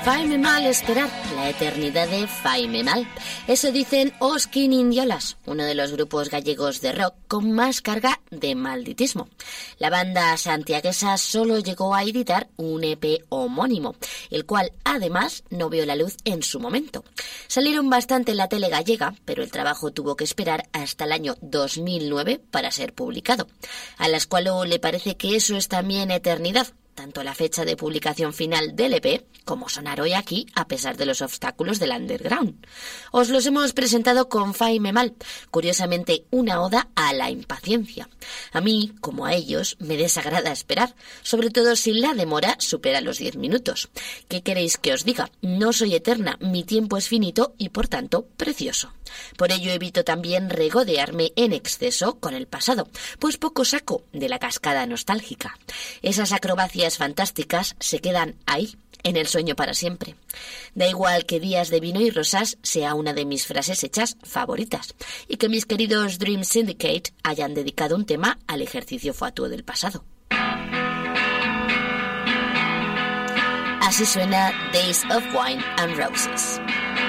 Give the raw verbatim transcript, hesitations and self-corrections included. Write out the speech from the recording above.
Faime mal esperar, la eternidad de Faime mal. Eso dicen Os Quininyolas, uno de los grupos gallegos de rock con más carga de malditismo. La banda santiaguesa solo llegó a editar un E P homónimo, el cual además no vio la luz en su momento. Salieron bastante en la tele gallega, pero el trabajo tuvo que esperar hasta el año dos mil nueve para ser publicado. A la Squalo le parece que eso es también eternidad, tanto la fecha de publicación final del E P como sonar hoy aquí a pesar de los obstáculos del underground. Os los hemos presentado con Faime mal, curiosamente una oda a la impaciencia. A mí, como a ellos, me desagrada esperar, sobre todo si la demora supera los diez minutos. ¿Qué queréis que os diga? No soy eterna, mi tiempo es finito y por tanto precioso. Por ello evito también regodearme en exceso con el pasado, pues poco saco de la cascada nostálgica. Esas acrobacias fantásticas se quedan ahí, en el sueño para siempre. Da igual que Días de Vino y Rosas sea una de mis frases hechas favoritas, y que mis queridos Dream Syndicate hayan dedicado un tema al ejercicio fatuo del pasado. Así suena Days of Wine and Roses.